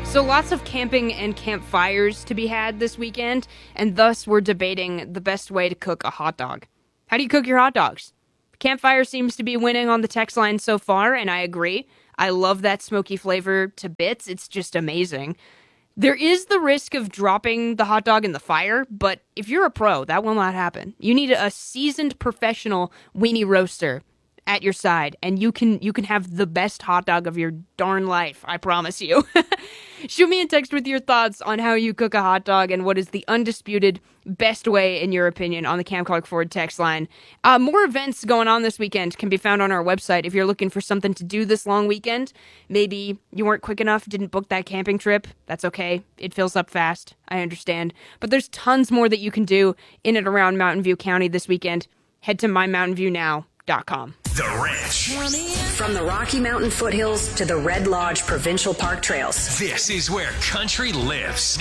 So lots of camping and campfires to be had this weekend, and thus we're debating the best way to cook a hot dog. How do you cook your hot dogs? Campfire seems to be winning on the text line so far, and I agree. I love that smoky flavor to bits. It's just amazing. There is the risk of dropping the hot dog in the fire, but if you're a pro, that will not happen. You need a seasoned professional weenie roaster at your side, and you can have the best hot dog of your darn life, I promise you. Shoot me a text with your thoughts on how you cook a hot dog and what is the undisputed best way, in your opinion, on the Cam Clark Ford text line. More events going on this weekend can be found on our website if you're looking for something to do this long weekend. Maybe you weren't quick enough, didn't book that camping trip. That's okay. It fills up fast. I understand. But there's tons more that you can do in and around Mountain View County this weekend. Head to mymountainviewnow.com. The Ranch. From the Rocky Mountain foothills to the Red Lodge Provincial Park trails. This is where country lives.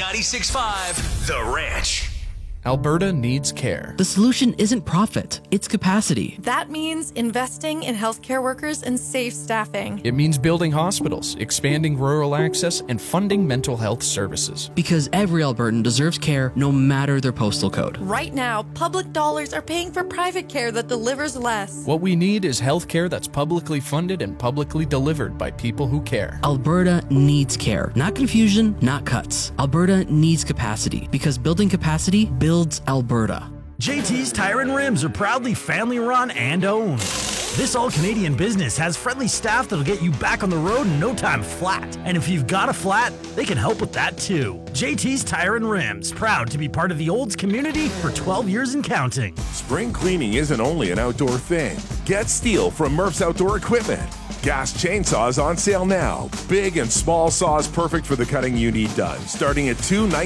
96.5 The Ranch. Alberta needs care. The solution isn't profit, it's capacity. That means investing in healthcare workers and safe staffing. It means building hospitals, expanding rural access, and funding mental health services. Because every Albertan deserves care no matter their postal code. Right now, public dollars are paying for private care that delivers less. What we need is health care that's publicly funded and publicly delivered by people who care. Alberta needs care. Not confusion, not cuts. Alberta needs capacity. Because building capacity builds Alberta. JT's Tire and Rims are proudly family run and owned. This all-Canadian business has friendly staff that'll get you back on the road in no time flat. And if you've got a flat, they can help with that too. JT's Tire and Rims, proud to be part of the Olds community for 12 years and counting. Spring cleaning isn't only an outdoor thing. Get steel from Murph's Outdoor Equipment. Gas chainsaws on sale now. Big and small saws perfect for the cutting you need done. Starting at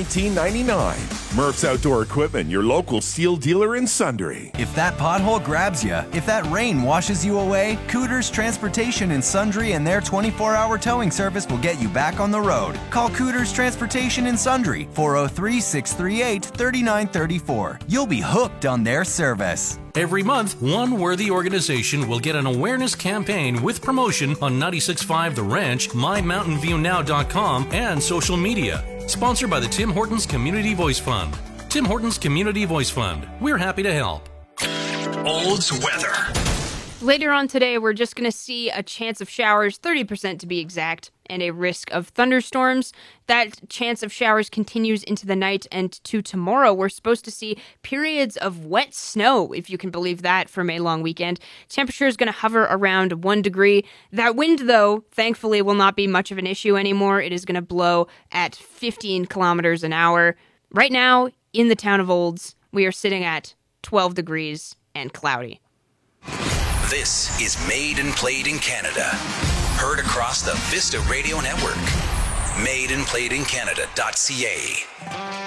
$219.99. Murph's Outdoor Equipment, your local steel dealer in Sundre. If that pothole grabs you, if that rain washes you away, Cooters Transportation in Sundre and their 24-hour towing service will get you back on the road. Call Cooters Transportation in Sundre, 403-638-3934. You'll be hooked on their service. Every month, one worthy organization will get an awareness campaign with promotion on 96.5 The Ranch, mymountainviewnow.com, and social media. Sponsored by the Tim Hortons Community Voice Fund. Tim Hortons Community Voice Fund. We're happy to help. Olds weather. Later on today, we're just going to see a chance of showers, 30% to be exact, and a risk of thunderstorms. That chance of showers continues into the night, and to tomorrow, we're supposed to see periods of wet snow, if you can believe that, for May long weekend. Temperature is going to hover around 1 degree. That wind, though, thankfully will not be much of an issue anymore. It is going to blow at 15 kilometers an hour. Right now, in the town of Olds, we are sitting at 12 degrees and cloudy. This is Made and Played in Canada. Heard across the Vista Radio Network. MadeandPlayedInCanada.ca.